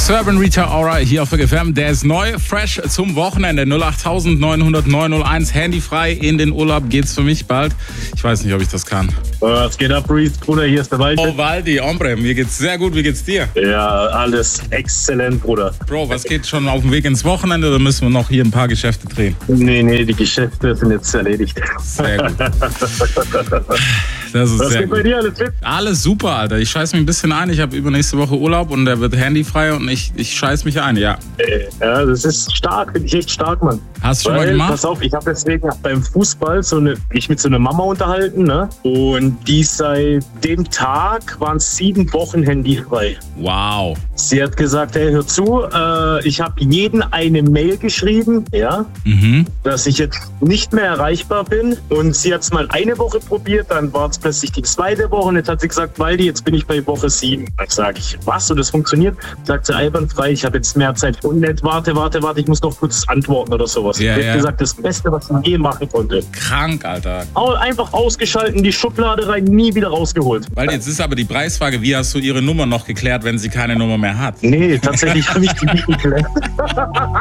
Serban Rita Ora hier auf FM. Der ist neu, fresh zum Wochenende. 08000 900 901. Handyfrei in den Urlaub geht's für mich bald. Ich weiß nicht, ob ich das kann. Was geht ab, Reese? Bruder, hier ist der Waldi. Oh, Waldi, Hombre, mir geht's sehr gut. Wie geht's dir? Ja, alles exzellent, Bruder. Bro, was geht schon auf dem Weg ins Wochenende? Oder müssen wir noch hier ein paar Geschäfte drehen? Nee, die Geschäfte sind jetzt erledigt. Sehr gut. Das ist Was sehr geht bei gut. dir? Alles fit? Alles super, Alter. Ich scheiß mich ein bisschen ein. Ich habe übernächste Woche Urlaub und der wird handyfrei und ich scheiß mich ein, ja. Ja, das ist stark. Finde ich echt stark, Mann. Hast du schon mal Weil, gemacht? pass auf, ich habe deswegen beim Fußball mich mit so einer Mama unterhalten, ne? Und die seit dem Tag waren 7 Wochen handyfrei. Wow. Sie hat gesagt, hey, hör zu, ich habe jeden eine Mail geschrieben, ja, dass ich jetzt nicht mehr erreichbar bin. Und sie hat es mal eine Woche probiert, dann war es plötzlich die zweite Woche und jetzt hat sie gesagt, Waldi, jetzt bin ich bei Woche 7. Dann sage ich, was? Und das funktioniert? Sagt sie, einwandfrei, ich habe jetzt mehr Zeit. Und nicht, warte, ich muss noch kurz antworten oder sowas. Ja, Sie ja. hat gesagt, das Beste, was sie je machen konnte. Krank, Alter. Einfach ausgeschalten, die Schublade rein, nie wieder rausgeholt. Weil jetzt ist aber die Preisfrage, wie hast du ihre Nummer noch geklärt, wenn sie keine Nummer mehr hat? Nee, tatsächlich habe ich die nicht geklärt.